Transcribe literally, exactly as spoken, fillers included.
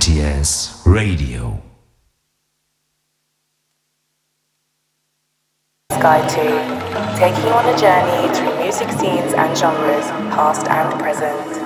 T S Radio. Sky two, taking you on a journey through music scenes and genres, past and present.